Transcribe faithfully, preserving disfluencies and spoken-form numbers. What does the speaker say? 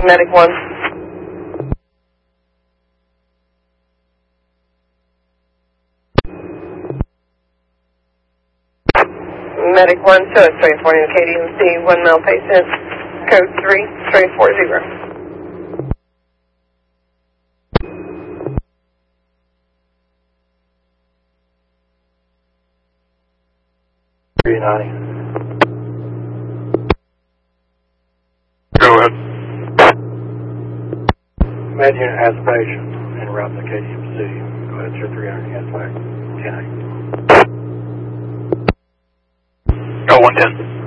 Medic one. Medic one, show us transporting K D M C, one mile patient, code three, three four zero. three ninety. Go ahead. Med unit has a patient en route to K D M C. Go ahead, show three hundred, has back. ten eight. Go one ten.